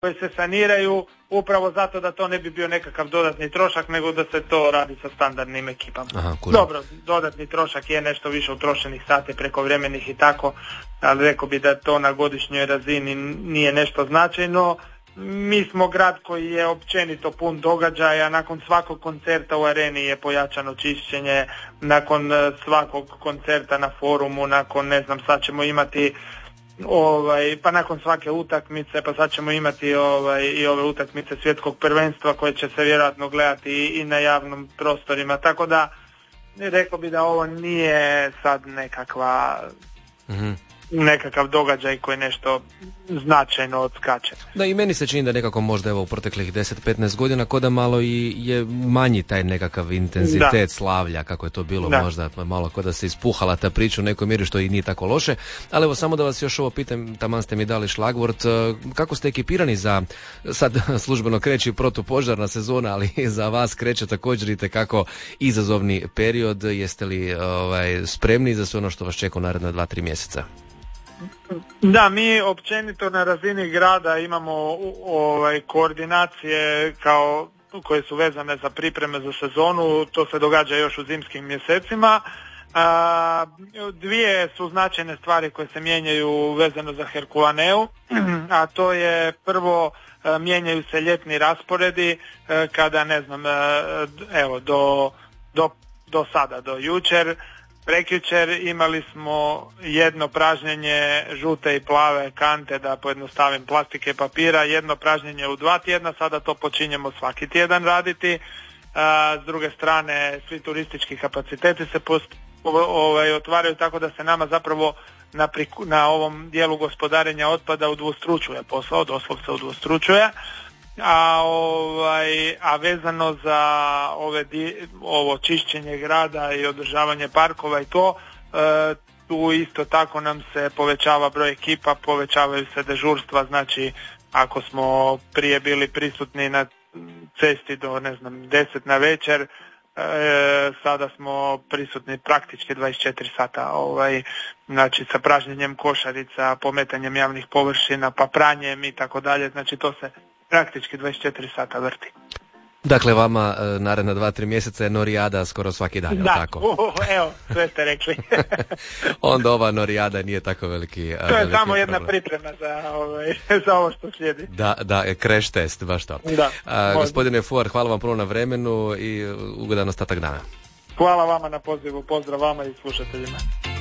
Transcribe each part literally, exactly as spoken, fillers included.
koji se saniraju upravo zato da to ne bi bio nekakav dodatni trošak, nego da se to radi sa standardnim ekipama. Aha, dobro, dodatni trošak je nešto više utrošenih sati prekovremenih i tako, ali rekao bi da to na godišnjoj razini nije nešto značajno. Mi smo grad koji je općenito pun događaja, nakon svakog koncerta u areni je pojačano čišćenje, nakon svakog koncerta na forumu, nakon ne znam, sad ćemo imati ovaj, pa nakon svake utakmice, pa sad ćemo imati ovaj, i ove utakmice svjetskog prvenstva koje će se vjerojatno gledati i, i na javnom prostorima, tako da rekao bi da ovo nije sad nekakva mm-hmm. nekakav događaj koji nešto značajno odskače. Da, i meni se čini da nekako možda evo u proteklih deset do petnaest godina koda malo i je manji taj nekakav intenzitet da. Slavlja, kako je to bilo da. Možda malo koda se ispuhala ta priča u nekoj mjeri, što i nije tako loše, ali evo samo da vas još ovo pitam, taman ste mi dali šlagvort, kako ste ekipirani za, sad službeno kreće i protupožarna sezona, ali za vas kreće također i tekako izazovni period, jeste li ovaj, spremni za sve ono što vas čeka u naredna dva, tri mjeseca? Da, mi općenito na razini grada imamo ovaj, koordinacije kao koje su vezane za pripreme za sezonu, to se događa još u zimskim mjesecima. A, dvije su značajne stvari koje se mijenjaju vezano za Herkulaneu, a to je prvo mijenjaju se ljetni rasporedi kada ne znam, evo do, do, do sada, do jučer, prekjučer imali smo jedno pražnjenje žute i plave kante, da pojednostavim, plastike i papira, jedno pražnjenje u dva tjedna, sada to počinjemo svaki tjedan raditi. A, s druge strane, svi turistički kapaciteti se post, ovaj, otvaraju, tako da se nama zapravo na, priku, na ovom dijelu gospodarenja otpada udvostručuje posao, doslovce udvostručuje. A, ovaj, a vezano za ove di, ovo čišćenje grada i održavanje parkova i to, e, tu isto tako nam se povećava broj ekipa, povećavaju se dežurstva, znači ako smo prije bili prisutni na cesti do ne znam deset na večer, e, sada smo prisutni praktički dvadeset četiri sata, ovaj, znači sa pražnjenjem košarica, pometanjem javnih površina, pa pranjem i tako dalje, znači to se praktički dvadeset četiri sata vrti. Dakle, vama e, naredna dva, tri mjeseca je norijada skoro svaki dan, da, tako? Uh, evo, sve ste rekli. Onda ova norijada nije tako veliki To je veliki samo jedna problem. priprema za, ovaj, za ovo što slijedi. Da, da, crash test, baš to. Da, A, gospodine Fuar, hvala vam puno na vremenu i ugodan ostatak dana. Hvala vama na pozivu, pozdrav vama i slušateljima.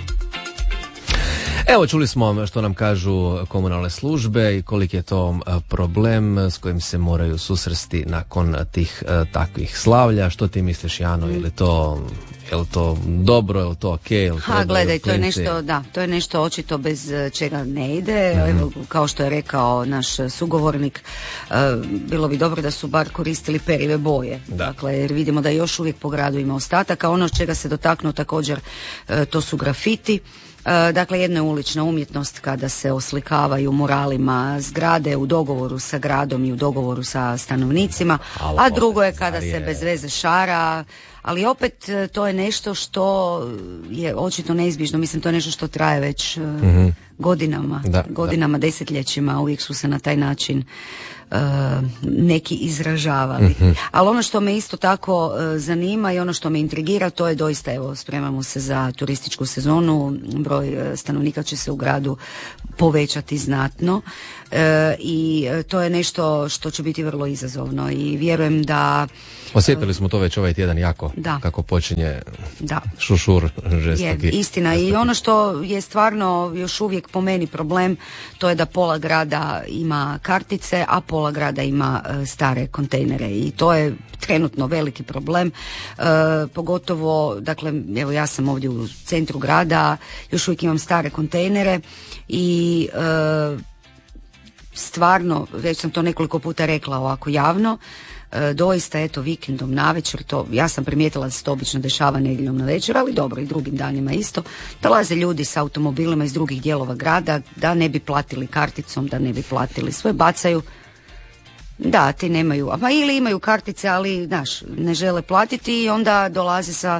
Evo, čuli smo što nam kažu komunalne službe i koliki je to problem s kojim se moraju susresti nakon tih takvih slavlja. Što ti misliš, Jano, je li to, je li to dobro, je li to ok? Je li ha, gledaj, to je nešto, da, to je nešto očito bez čega ne ide. Mm-hmm. Evo, kao što je rekao naš sugovornik, uh, bilo bi dobro da su bar koristili perive boje. Da. Dakle, jer vidimo da još uvijek po gradu ima ostataka. Ono čega se dotaknuo također, uh, to su grafiti. Dakle, jedna je ulična umjetnost kada se oslikavaju muralima zgrade u dogovoru sa gradom i u dogovoru sa stanovnicima, a drugo je kada se bez veze šara, ali opet to je nešto što je očito neizbježno, mislim to je nešto što traje već mm-hmm. godinama, da, godinama, da. desetljećima, uvijek su se na taj način Uh, neki izražavali. Mm-hmm. Ali ono što me isto tako uh, zanima i ono što me intrigira, to je doista, evo, spremamo se za turističku sezonu, broj uh, stanovnika će se u gradu povećati znatno uh, i uh, to je nešto što će biti vrlo izazovno i vjerujem da osjetili smo to već ovaj tjedan jako, da. Kako počinje da. šušur žestoki. Je, istina žestoki. I ono što je stvarno još uvijek po meni problem, to je da pola grada ima kartice, a pola grada ima uh, stare kontejnere i to je trenutno veliki problem, uh, pogotovo, dakle, evo ja sam ovdje u centru grada, još uvijek imam stare kontejnere i uh, stvarno, već sam to nekoliko puta rekla ovako javno, E, doista, eto, vikendom navečer, to, ja sam primijetila da se to obično dešava nedjeljom navečer, ali dobro, i drugim danima isto, dolaze ljudi s automobilima iz drugih dijelova grada, da ne bi platili karticom, da ne bi platili, sve bacaju, da, ti nemaju, a ili imaju kartice, ali, znaš, ne žele platiti i onda dolaze sa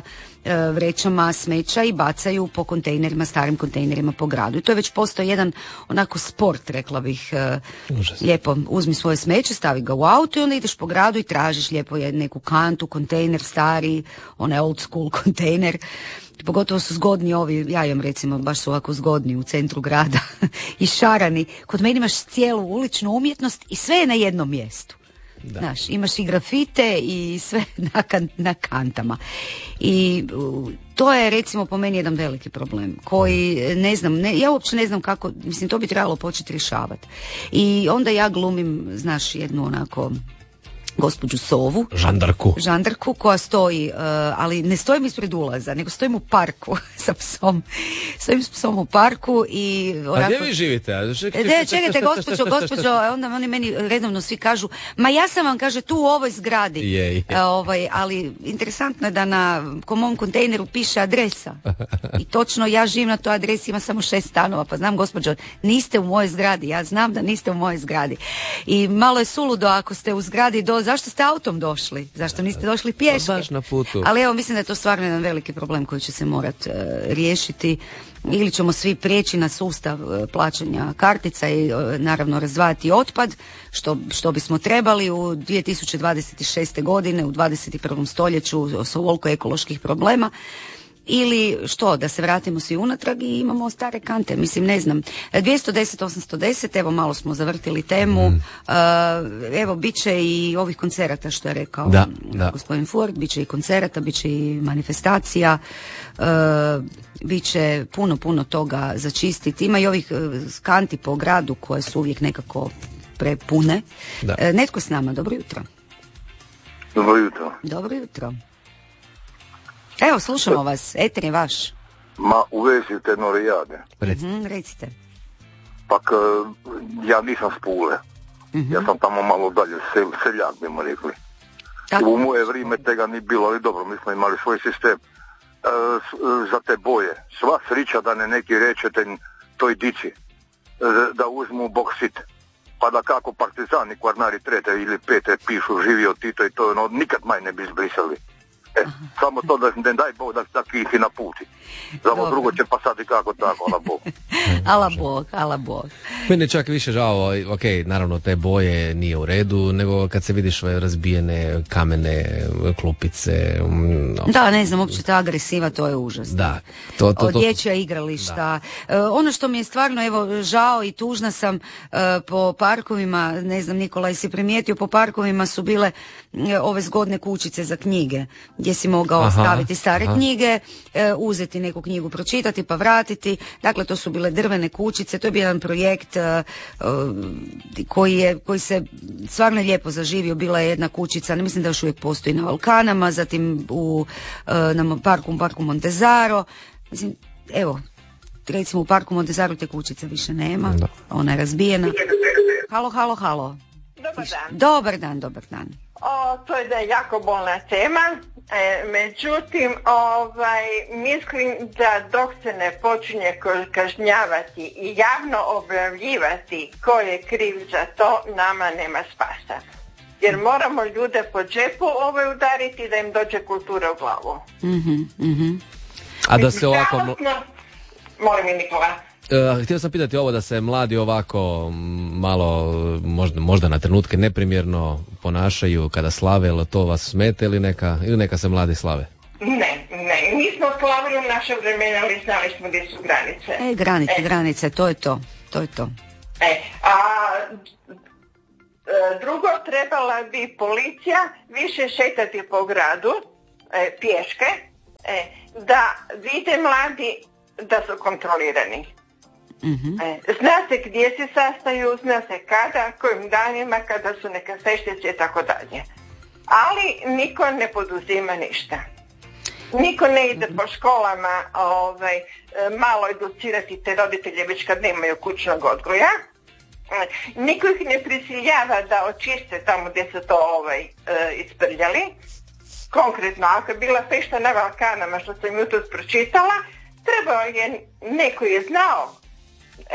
vrećama smeća i bacaju po kontejnerima, starim kontejnerima po gradu. I to je već postao jedan onako sport, rekla bih. Užasno. Lijepo uzmi svoje smeće, stavi ga u auto i onda ideš po gradu i tražiš lijepo neku kantu, kontejner stari, onaj old school kontejner. Pogotovo su zgodni ovi, ja imam recimo, baš su ovako zgodni u centru grada i šarani. Kod mene imaš cijelu uličnu umjetnost i sve je na jednom mjestu. Da. Znaš, imaš i grafite i sve na, kan, na kantama. I uh, to je recimo po meni jedan veliki problem koji ne znam, ne, ja uopće ne znam kako, mislim to bi trebalo početi rješavati. I onda ja glumim, znaš, jednu onako gospođu Sovu. Žandarku. Žandarku koja stoji, uh, ali ne stojim ispred ulaza, nego stojim u parku sa psom. Stojim s psom u parku i... Onako... A gdje vi živite? Ne, čekajte, gospođo, gospođo, onda oni meni redovno svi kažu, ma ja sam vam, kaže, tu u ovoj zgradi. Je, je. Uh, ovaj, ali interesantno je da na mom kontejneru piše adresa. I točno ja živim na toj adresi, ima samo šest stanova, pa znam, gospođo, niste u mojoj zgradi, ja znam da niste u mojoj zgradi. I malo je suludo ako ste u zgradi do zašto ste autom došli? Zašto niste došli pješke? Baš na putu. Ali evo, mislim da je to stvarno jedan veliki problem koji će se morati uh, riješiti. Ili ćemo svi prijeći na sustav uh, plaćanja kartica i uh, naravno razdvajati otpad, što, što bismo trebali u dvije tisuće dvadeset šeste. godine, u dvadeset prvom stoljeću s ovoliko ekoloških problema. Ili što, da se vratimo svi unatrag i imamo stare kante, mislim, ne znam, dvjesto deset osamsto deset, evo malo smo zavrtili temu, mm. uh, evo bit će i ovih koncerata što je rekao da, da. gospodin Ford, bit će i koncerata, bit će i manifestacija, uh, bit će puno, puno toga začistiti, ima i ovih uh, kanti po gradu koje su uvijek nekako prepune. Da. Uh, netko s nama, dobro jutro. Dobro jutro. Dobro jutro. Evo, slušamo vas, eter je vaš. Ma, u vezi Tenorijade. Mm-hmm, recite. Pak, ja nisam s Pule. Mm-hmm. Ja sam tamo malo dalje, sel, seljak bimo rekli. Tako. U moje vrijeme tega ni bilo, ali dobro, mi smo imali svoj sistem. E, za te boje. Sva srića da ne neki rečete toj dici, e, da uzmu boksit. Pa da kako partizani, kvarnari trete ili pete pišu živio Tito i to, no, nikad maj ne bi izbrisali. E, samo to da ne daj Bog da tako ih i naputi. Za ovo drugo će pa sad i kako tako, ala Bog. Ala Bog, ala Bog. Meni je čak više žao, ok, naravno te boje nije u redu, nego kad se vidiš ove razbijene kamene klupice. No. Da, ne znam, uopće ta agresiva, to je užasno. Da. To, to, to, dječja igrališta. Uh, ono što mi je stvarno, evo, žao i tužna sam uh, po parkovima, ne znam, Nikola, jesi primijetio, po parkovima su bile uh, ove zgodne kućice za knjige, gdje si mogao aha, staviti stare aha. knjige, e, uzeti neku knjigu, pročitati pa vratiti. Dakle, to su bile drvene kućice, to je bio jedan projekt e, e, koji, je, koji se stvarno lijepo zaživio. Bila je jedna kućica, ne mislim da još uvijek postoji na Valkanama, zatim u e, na parku, parku Montezaro. Mislim, evo, recimo u parku Montezaro te kućice više nema, da. Ona je razbijena. Halo, halo, halo. Dobar dan. Dobar dan, dobar dan. O, to je da je jako bolna tema, e, međutim, ovaj, mislim da dok se ne počinje kažnjavati i javno objavljivati ko je kriv za to, nama nema spasa. Jer moramo ljude po džepu ovaj udariti da im dođe kultura u glavu. Mhm, mhm. A da se ovako... Molim mi, Nikola. Uh, htio sam pitati ovo da se mladi ovako malo možda, možda na trenutke neprimjerno ponašaju kada slave, ili to vas smete ili neka, ili neka se mladi slave? Ne, ne, nismo slavili u naše vremena, ali znali smo gdje su granice. E, granice, e. granice, to je to, to je to. E, a drugo, trebala bi policija više šetati po gradu, e, pješke, e, da vide mladi da su kontrolirani. Mm-hmm. Zna se gdje se sastaju, zna se kada, kojim danima, kada su neka feštice i tako dalje. Ali niko ne poduzima ništa. Niko ne ide po školama ovaj, malo educirati te roditelje već kad nemaju kućnog odgoja. Niko ih ne prisiljava da očiste tamo gdje su to ovaj, isprljali. Konkretno, ako je bila fešta na Balkanama, što sam jutros pročitala, trebao je, neko je znao, e,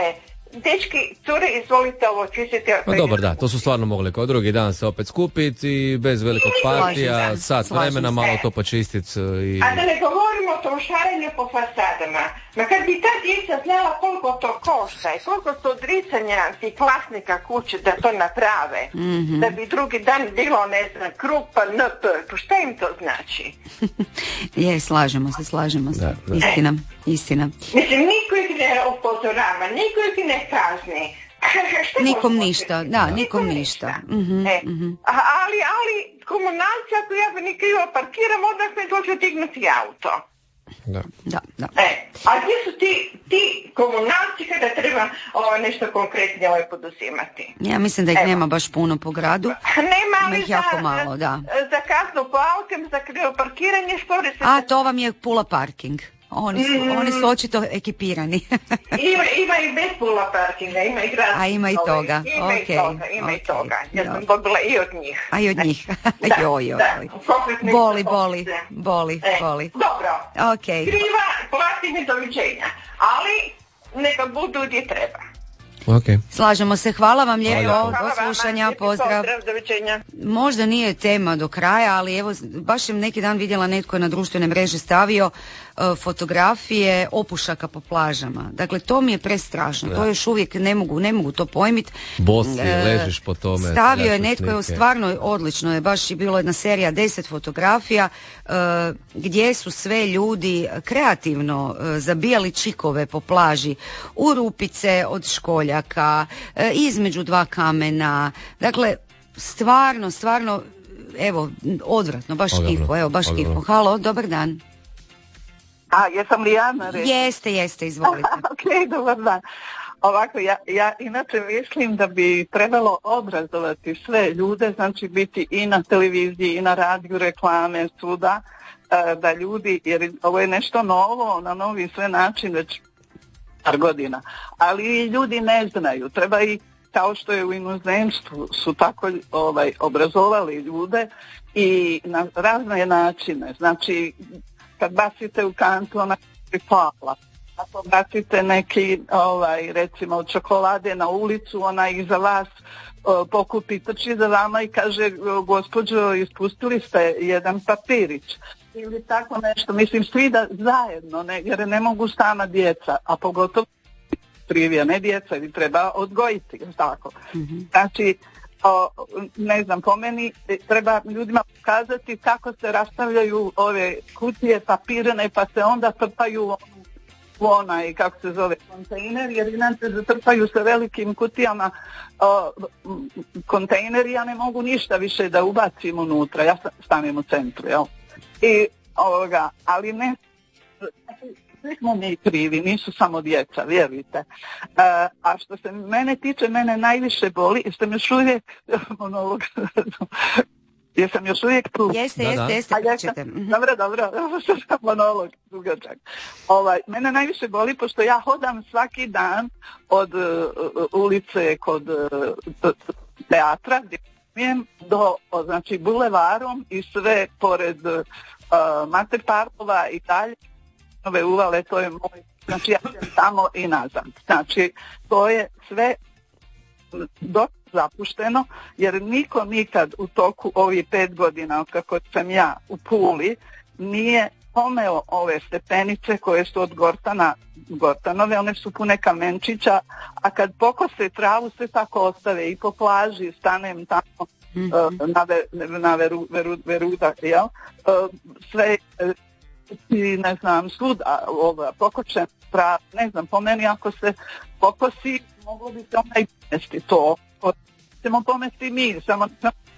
dečki, cure, izvolite ovo čistiti. No dobar, da, to su stvarno mogli kao drugi dan se opet skupiti i bez velikog partija, sat vremena, malo to počistiti. I... A da ne govorimo o tom šarenju po fasadama. Ma kad bi ta djeca znala koliko to košta i koliko su odricanja tih vlasnika kuće da to naprave, mm-hmm. da bi drugi dan bilo, ne znam, krupa, np, pa šta im to znači? Je, slažemo se, slažemo se. Da, da. Istina, istina. Mislim, niko ih ne upozorava, niko ih ne kazni. Nikom ništa, da, nikom, nikom ništa. ništa. Mm-hmm, e, mm-hmm. Ali, ali, komunalci, ako ja bi nikrivo parkiram, odmah me dođe dignuti auto. Da. Da, da. E, a gdje su ti, ti komunalci kada treba ovo, nešto konkretnije ovo poduzimati? Ja mislim da ih Evo. nema baš puno po gradu. Nema, ali ih jako za, malo, da. Za kaznu po autem, za krivo parkiranje, što se... A, to vam je Pula parking. Oni su, mm. oni su očito ekipirani. ima, ima i bez pula parkinga, ima i grad. A ima i toga. Ima okay. i toga, ima okay. i toga. Ja sam dobila i od njih. A i od njih. Da, joj, joj. Da. Boli, boli, boli, e, boli. Dobro. Okay. Kriva, plati mi doviđenja. Ali neka budu gdje treba. Okay. Slažemo se, hvala vam lijepo, do slušanja, pozdrav. Pozdrav, možda nije tema do kraja, ali evo, baš sam neki dan vidjela, netko je na društvene mreže stavio uh, fotografije opušaka po plažama. Dakle, to mi je prestrašno, da. To još uvijek ne mogu, ne mogu to pojmiti. Bosi, uh, ležiš po tome. Stavio je netko, je stvarno odlično je, baš je bilo jedna serija deset fotografija uh, gdje su sve ljudi kreativno uh, zabijali čikove po plaži, u rupice od školja, između dva kamena, dakle stvarno, stvarno evo, odvratno, baš kifo, evo, baš kifo. Halo, dobar dan. A, jesam li ja na redu? Jeste, jeste, izvolite. Ok, dobar dan. Ovako, ja, ja inače mislim da bi trebalo obrazovati sve ljude, znači biti i na televiziji, i na radiju, reklame, svuda, da ljudi, jer ovo je nešto novo, na novi sve način, već par godina, ali ljudi ne znaju, treba i kao što je u inozemstvu su tako ovaj, obrazovali ljude i na razne načine, znači kad bacite u kantu ona pripala, ako bacite neki ovaj, recimo od čokolade na ulicu, ona iza vas o, pokupi, trči za vama i kaže gospođo, ispustili ste jedan papirić ili tako nešto, mislim svi da zajedno, ne, jer ne mogu sama djeca, a pogotovo privija, ne djeca, ili treba odgojiti, tako. Mm-hmm. Znači, o, ne znam, po meni treba ljudima pokazati kako se rastavljaju ove kutije papirane, pa se onda trpaju u onaj, kako se zove, kontejner, jer inače zatrpaju se velikim kutijama o, kontejneri, ja ne mogu ništa više da ubacim unutra, ja stanem u centru, jel? I ovoga, ali ne, svi smo mi krivi, nisu samo djeca, vjerujte. Uh, a što se mene tiče, mene najviše boli, jesam još uvijek monolog, jesam još uvijek tu. Jeste, da, jeste, jeste, jeste. Dobro, dobro, što sam monolog, dugačak. Ovaj, mene najviše boli, pošto ja hodam svaki dan od uh, ulice kod uh, teatra, gdje do, znači, bulevarom i sve pored uh, Mate Parkova i dalje, ove uvale, to je moj, znači ja sam tamo i nazad. Znači, to je sve dosta zapušteno, jer niko nikad u toku ovih pet godina, od kako sam ja u Puli, nije pomeo ove stepenice koje su od Gortana, Gortanove, one su pune kamenčića, a kad pokose travu sve tako ostave i po plaži, stanem tamo mm-hmm. uh, na, ve, na veru, veru, veruda, jel? Uh, sve uh, i ne znam, svuda ova, pokočen trav, ne znam, po meni ako se pokosi, moglo bi se onaj pomesti to, ćemo pomesti mi, samo...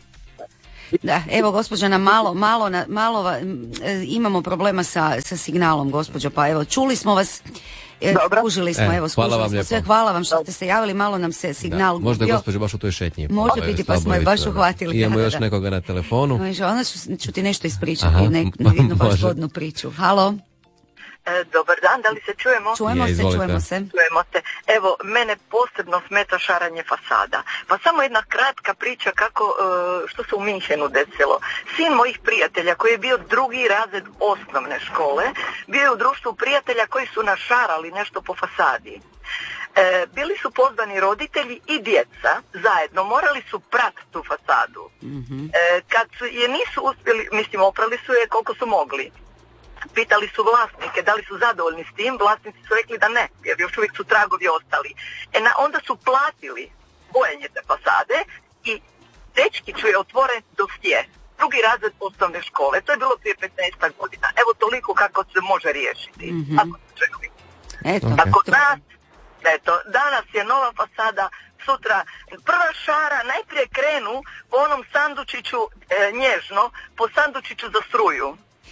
Da, evo gospođa, na malo, malo, na, malo imamo problema sa, sa signalom, gospođo, pa evo, čuli smo vas, Dobro. Skužili smo, e, evo, skužili smo sve, hvala vam što ste se javili, malo nam se signal da, možda je gospođa baš u toj šetnji. Može biti, pa smo je baš uhvatili. Imamo da, još da. nekoga na telefonu. Onda ću, ću ti nešto ispričati, ne, jednu baš godnu priču. Halo? E, dobar dan, da li se čujemo? Čujemo Je, se, čujemo se. Čujemo se. Evo, mene posebno smeta šaranje fasada. Pa samo jedna kratka priča kako, e, što se u Minhenu desilo. Sin mojih prijatelja koji je bio drugi razred osnovne škole, bio je u društvu prijatelja koji su našarali nešto po fasadi. E, bili su pozvani roditelji i djeca zajedno, morali su prati tu fasadu. Mm-hmm. E, kad su, je nisu uspjeli, mislim, oprali su je koliko su mogli. Pitali su vlasnike da li su zadovoljni s tim, vlasnici su rekli da ne, jer još uvijek su tragovi ostali. E, na, onda su platili bojenje te fasade i dečkiću je otvoren dosje. Drugi razred osnovne škole. To je bilo prije petnaest godina. Evo toliko kako se može riješiti. Mm-hmm. Ako se Eto. A kod nas, eto, danas je nova fasada, sutra prva šara, najprije krenu po onom sandučiću e, nježno, po sandučiću za struju.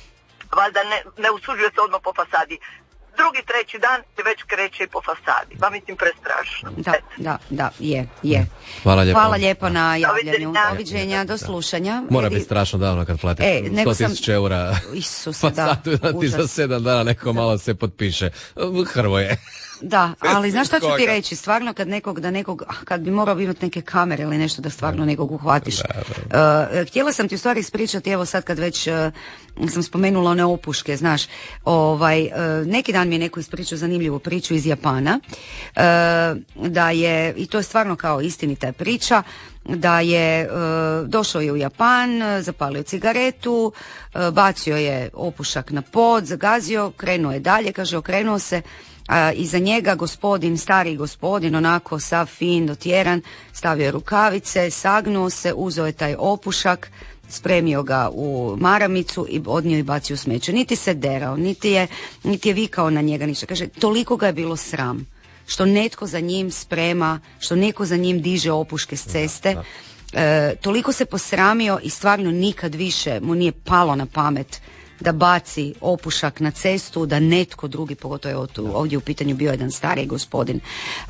Valjda ne, ne usuđuje se odmah po fasadi. Drugi, treći dan već kreće i po fasadi. Pa mislim prestrašno. Da, da, da, je, je. Hvala lijepo. Hvala lijepo na javljanju. Doviđenja, do slušanja. Mora biti strašno davno kad platiš e, sto tisuća eura fasadu da ti za sedam dana neko malo se potpiše. Hrvoje. Da, ali znaš šta ću ti reći, stvarno kad nekog, da nekog, kad bi morao imati neke kamere ili nešto da stvarno nekog uhvatiš. Da, da. Uh, htjela sam ti u stvari ispričati, evo sad kad već uh, sam spomenula one opuške, znaš, ovaj, uh, neki dan mi je neko ispričao zanimljivu priču iz Japana, uh, da je, i to je stvarno kao istinita priča, da je uh, došao je u Japan, zapalio cigaretu, uh, bacio je opušak na pod, zagazio, krenuo je dalje, kaže okrenuo se, a iza njega gospodin, stari gospodin, onako sav fin, dotjeran, stavio je rukavice, sagnuo se, uzeo je taj opušak, spremio ga u maramicu i odnio i bacio u smeće. Niti se derao, niti je, niti je vikao na njega ništa. Kaže, toliko ga je bilo sram što netko za njim sprema, što neko za njim diže opuške s ceste. Da, da. E, toliko se posramio i stvarno nikad više mu nije palo na pamet da baci opušak na cestu, da netko drugi, pogotovo je ovdje u pitanju bio jedan stariji gospodin. E,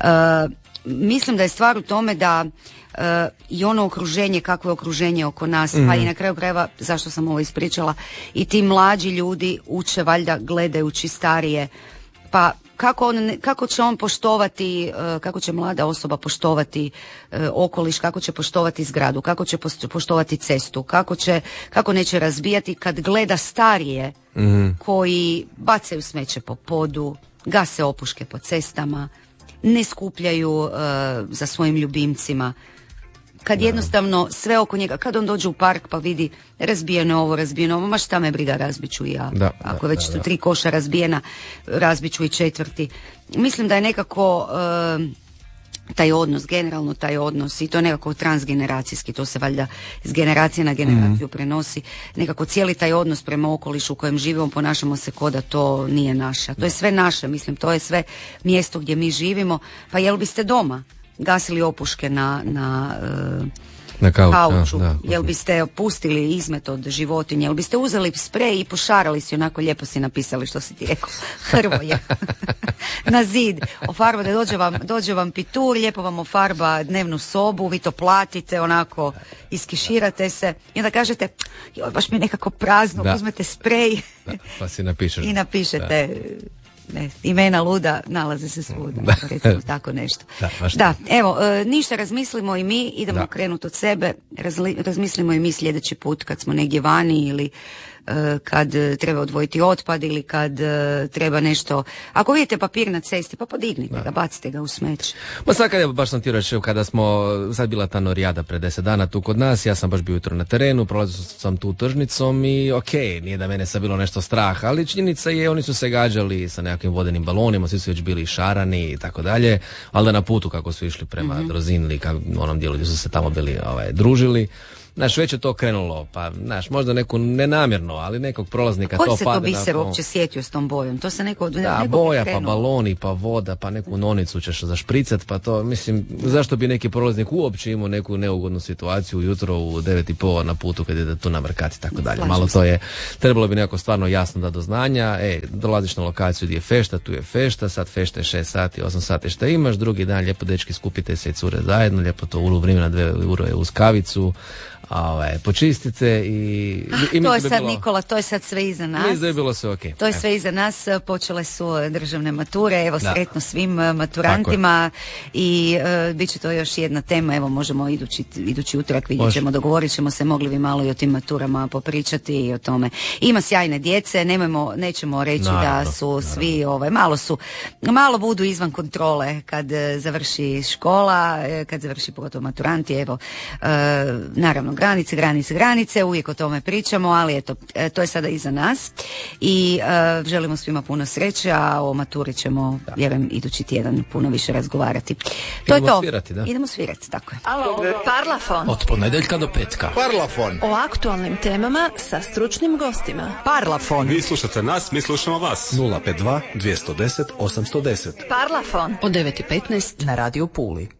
mislim da je stvar u tome da e, i ono okruženje, kakvo je okruženje oko nas, mm-hmm. pa i na kraju krajeva, zašto sam ovo ispričala, i ti mlađi ljudi uče valjda gledajući starije, pa kako, on, kako će on poštovati, kako će mlada osoba poštovati okoliš, kako će poštovati zgradu, kako će poštovati cestu, kako će, kako neće razbijati kad gleda starije mm-hmm. koji bacaju smeće po podu, gase opuške po cestama, ne skupljaju uh, za svojim ljubimcima. Kad jednostavno sve oko njega, kad on dođe u park pa vidi razbijeno ovo, razbijeno ovo, ma šta me briga, razbiću i ja. Da, Ako da, već su da, da. tri koša razbijena, razbiću i četvrti. Mislim da je nekako uh, taj odnos, generalno taj odnos, i to nekako transgeneracijski, to se valjda s generacije na generaciju mm. prenosi, nekako cijeli taj odnos prema okolišu u kojem živimo, ponašamo se ko da to nije naša. To je sve naše, mislim, to je sve mjesto gdje mi živimo. Pa jel biste doma gasili opuške na, na, uh, na kauč, kauču, da, da. Jel biste pustili izmet od životinje, jel biste uzeli sprej i pošarali si, onako lijepo si napisali što si ti rekao, Hrvoje, na zid, ofarbate, dođe vam, dođe vam pitur, lijepo vam ofarba dnevnu sobu, vi to platite, onako iskiširate se i onda kažete, joj, baš mi je nekako prazno, da. Uzmete sprej da, pa si napišeš. I napišete... Da. Ne, imena luda nalaze se svuda, da. Recimo tako nešto. Da, da evo, e, ništa, razmislimo i mi, idemo krenuti od sebe, razli, razmislimo i mi sljedeći put kad smo negdje vani ili e, kad treba odvojiti otpad ili kad e, treba nešto. Ako vidite papir na cesti, pa podignite da. ga, bacite ga u smeće. Pa sad kad, baš sam ti reći, kada smo, sad bila ta norijada pred deset dana tu kod nas, ja sam baš bio jutro na terenu, prolazio sam tu tržnicom i ok, nije da mene sad bilo nešto strah, ali činjenica je, oni su se gađali sa nekakvim vodenim balonima, svi su već bili šarani i tako dalje, ali da na putu kako su išli prema mm-hmm. Drozin ili u onom dijelu gdje su se tamo bili ovaj, družili. Znaš, već je to krenulo, pa, znaš, možda neku nenamjerno, ali nekog prolaznika to pada. Koji se to biser na, uopće sjetio s tom bojom? To se neko, da, neko boja, pa baloni, pa voda, pa neku nonicu ćeš zašpricat, pa to, mislim, zašto bi neki prolaznik uopće imao neku neugodnu situaciju ujutro u devet i pol na putu kad ide tu namrkati i tako dalje. Malo to je, trebalo bi nekako stvarno jasno da do znanja, e, dolaziš na lokaciju gdje je fešta, tu je fešta, sad fešta je šest sati, osam sati šta imaš, drugi dan lijepo dečki skupite se i cure zajedno, lijepo to uru vremena dve ure uz kavicu, Ovaj, počistite i... i to je sad, bilo, Nikola, to je sad sve iza nas. Mislim da je bilo sve okej. To je e. sve iza nas, počele su državne mature, evo da. Sretno svim maturantima i uh, bit će to još jedna tema, evo možemo idući, idući utorak vidjet ćemo, dogovorit ćemo se, mogli bi malo i o tim maturama popričati i o tome. Ima sjajne djece, nemojmo, nećemo reći naravno, da su naravno. Svi, ovaj, malo su, malo budu izvan kontrole kad završi škola, kad završi pogotovo maturanti, evo, uh, naravno granice, granice, granice, uvijek o tome pričamo, ali eto, to je sada iza nas i uh, želimo svima puno sreće, a o maturi ćemo, vjerujem, idući tjedan puno više razgovarati. To Idemo je to. Svirati, da. Idemo svirati, tako je. Alo, Parlafon. Od ponedjeljka do petka. Parlafon. O aktualnim temama sa stručnim gostima. Parlafon. Vi slušate nas, mi slušamo vas. nula pet dva, dvjesto deset, osamsto deset. Parlafon. Od devet i petnaest na Radio Puli.